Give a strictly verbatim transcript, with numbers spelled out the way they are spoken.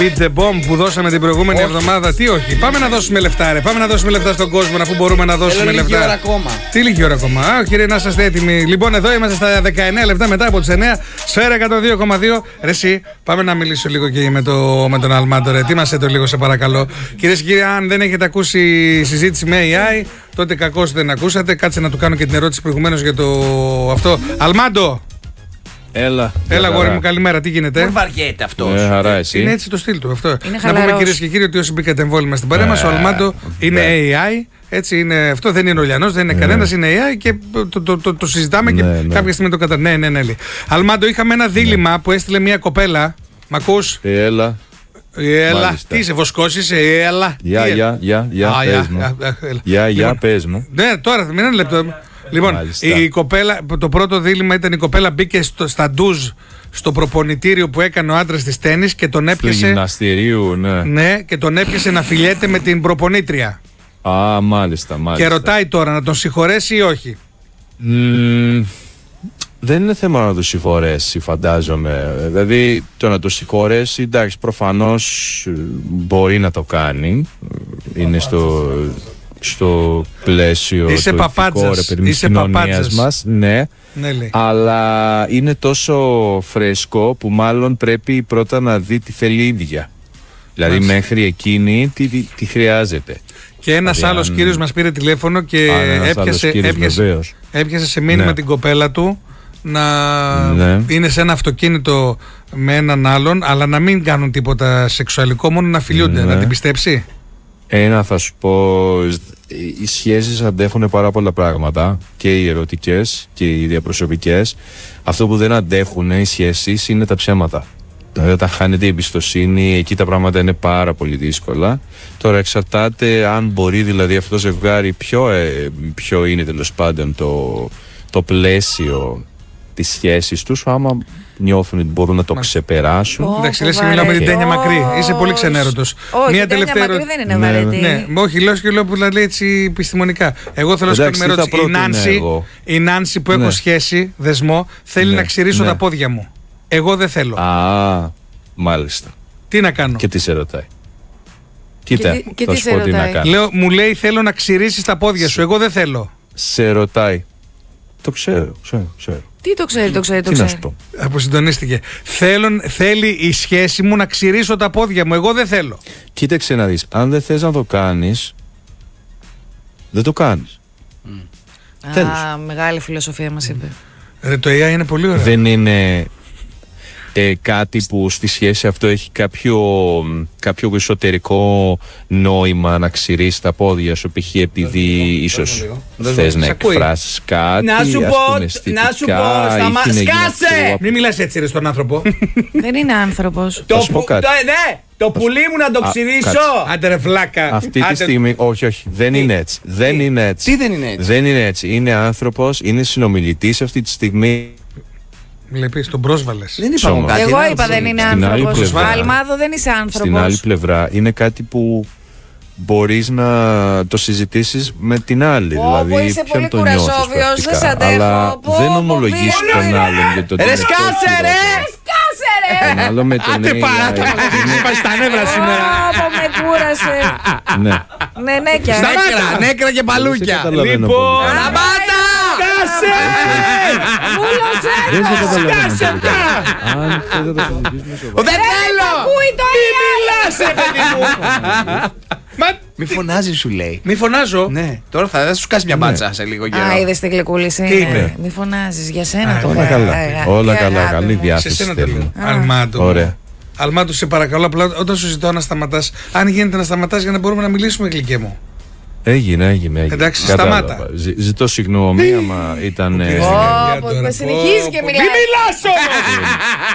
Beat the bomb που δώσαμε την προηγούμενη όχι. εβδομάδα. Τι όχι, πάμε να δώσουμε λεφτά, ρε. Πάμε να δώσουμε λεφτά στον κόσμο, αφού μπορούμε να δώσουμε Έλα, λεφτά. Λίγη ώρα ακόμα. Τι λίγη ώρα ακόμα. Α, κύριε, να είστε έτοιμοι. Λοιπόν, εδώ είμαστε στα δεκαεννέα λεπτά μετά από τις εννέα. Σφαίρα εκατόν δύο κόμμα δύο. Ρε, εσύ, πάμε να μιλήσω λίγο και με, το, με τον Αλμάντο. Ρε, ετοίμασε το λίγο, σε παρακαλώ. Κυρίες και κύριοι, αν δεν έχετε ακούσει συζήτηση με έι άι, τότε κακώς δεν ακούσατε. Κάτσε να του κάνω και την ερώτηση προηγουμένως για το αυτό. Αλμάντο! Έλα. Έλα, γόρι μου, καλημέρα. Τι γίνεται? Πού βαριέται αυτός? Ε, χαρά, εσύ. Είναι έτσι το στυλ του αυτό. Είναι να πούμε, κυρίες και κύριοι, ότι όσοι μπήκατε εμβόλυμα στην παρέα μας, ο Αλμάντο είναι έι άι. Έτσι είναι, αυτό δεν είναι ο Λιανός, δεν είναι κανένας, είναι έι άι και το, το, το, το συζητάμε και ναι, ναι. κάποια στιγμή το κατα... Ναι, ναι, ναι. Αλμάντο, είχαμε ένα δίλημμα που έστειλε μια κοπέλα. Μ' ακούς? Ε, έλα. Έλα, τι είσαι, βοσκώσεις, έλα. Γεια, γεια, γεια, γεια, πες μου. Γεια, γεια, πες μου. Ναι, τώρα, μην ένα λεπτό. Λοιπόν, η κοπέλα, το πρώτο δίλημμα ήταν η κοπέλα μπήκε στο, στα ντουζ στο προπονητήριο που έκανε ο άντρας της τένις και τον έπιασε. Στο γυμναστηρίου, ναι. Ναι, και τον έπιασε να φιλιέται με την προπονήτρια. Α, μάλιστα, μάλιστα. Και ρωτάει τώρα να τον συγχωρέσει ή όχι. Mm, δεν είναι θέμα να το συγχωρέσει, φαντάζομαι. Δηλαδή, το να το συγχωρέσει, εντάξει, προφανώς μπορεί να το κάνει. Είναι στο. στο πλαίσιο είσαι του ηθικό, ρε παιδί, της κοινωνίας μας, ναι, ναι, αλλά είναι τόσο φρέσκο που μάλλον πρέπει πρώτα να δει τι θέλει η ίδια. Δηλαδή Μάλιστα. μέχρι εκείνη τι, τι, τι χρειάζεται. Και ένας δηλαδή, άλλος αν... κύριος μας πήρε τηλέφωνο και Α, έπιασε, έπιασε, έπιασε σε μήνυμα ναι. την κοπέλα του να ναι. είναι σε ένα αυτοκίνητο με έναν άλλον, αλλά να μην κάνουν τίποτα σεξουαλικό, μόνο να φιλιούνται, ναι. να την πιστέψει. Ένα θα σου πω, οι σχέσεις αντέχουν πάρα πολλά πράγματα, και οι ερωτικές και οι διαπροσωπικές. Αυτό που δεν αντέχουν οι σχέσεις είναι τα ψέματα. Δηλαδή όταν χάνεται η εμπιστοσύνη, εκεί τα πράγματα είναι πάρα πολύ δύσκολα. Τώρα εξαρτάται αν μπορεί δηλαδή αυτό το ζευγάρι, ποιο, ε, ποιο είναι τέλος πάντων το, το πλαίσιο της σχέσης τους, άμα νιώθουν ότι μπορούν να το Μα... ξεπεράσουν. Oh, εντάξει, λες και μιλάω με την Τένια Μακρύ. Είσαι πολύ ξενέρωτος. Όχι, η Τένια Μακρύ δεν είναι βαρετή. Ναι, όχι, λέω και λέω που λέει έτσι επιστημονικά. Εγώ θέλω να σου κάνω μια ερώτηση. Η Νάνση, η Νάνση που έχω σχέση, δεσμό, θέλει να ξυρίσω τα πόδια μου. Εγώ δεν θέλω. Α, μάλιστα. Τι να κάνω? Και τι σε ρωτάει? Κοίτα, και θα τι σου πω τι να κάνω. Λέω, μου λέει θέλω να ξυρίσεις τα πόδια σου. Εγώ δεν θέλω. Σε ρωτάει. Το ξέρω, ξέρω, ξέρω. Τι το ξέρει, το ξέρει, το τι ξέρει. Να σου πω. Αποσυντονίστηκε. Θέλω, θέλει η σχέση μου να ξυρίσω τα πόδια μου. Εγώ δεν θέλω. Κοίταξε να δεις. Αν δεν θες να το κάνεις, δεν το κάνεις. Mm. Α, μεγάλη φιλοσοφία μας είπε. Ρε, το έι άι είναι πολύ ωραίο. Δεν είναι ε, κάτι που στη σχέση αυτό έχει κάποιο, κάποιο εσωτερικό νόημα να ξηρίσει τα πόδια σου, π.χ. επειδή ίσως θες να εκφράσεις κάτι. Να σου πω, να σου πω, σταμα... σκάσε! Μην μιλάς έτσι ρε στον άνθρωπο. Δεν είναι άνθρωπος. Το, που, το, ναι, το πουλί μου να το ξηρίσω. Άντε ρε βλάκα. Αυτή τη στιγμή, όχι, όχι, δεν είναι έτσι. Δεν είναι έτσι. Τι δεν είναι έτσι? Δεν είναι έτσι. Είναι άνθρωπος, είναι συνομιλητής αυτή τη στιγμή. Βλέπεις, τον πρόσβαλες. Δεν είπα κάτι. Εγώ είπα δεν είναι άνθρωπος. Αλμάδο, δεν είσαι άνθρωπος. Στην άλλη πλευρά είναι κάτι που μπορείς να το συζητήσεις με την άλλη. Πω, δηλαδή, πω, είσαι πολύ κουρασόβιος, δεν σ' αντέχω. Αλλά πω, δεν πω, ομολογείς πω, τον άλλον για το τι ρε σκάσε ρε! Σκάσε ρε! Τον άλλο με τον Άντε πάρα, θα μας στα νεύρα σήμερα. Πω, με κούρασε. Ναι. Ναι, νέκια. Νέκρα, νέκρα και παλούκια. Λοιπόν, σταμάτα! Σκάσε! Σκάσε τα! Δεν θέλω! Τι μιλάς ρε παιδί μου! Μη φωνάζει σου λέει. Μη φωνάζω. Ναι, τώρα θα σου κάσει μια μπάτσα σε λίγο καιρό. Α, είδες τη γλυκούληση. Τι είπε? Μη φωνάζεις, για σένα το Όλα καλά. Όλα καλά, καλή διάθεση θέλουμε. Αλμάντο. Ωραία. Αλμάντο, σε παρακαλώ, απλά όταν σου ζητώ να σταματάς, αν γίνεται να σταματάς για να μπορούμε να μιλήσουμε, γλυκέ μου. Έγινε, έγινε, έγινε. Εντάξει, κατάλαβα. σταμάτα. Ζη, ζητώ συγγνώμη, άμα ήταν. Ω, συνεχίζει και μιλάει. Μη μιλάς όμως!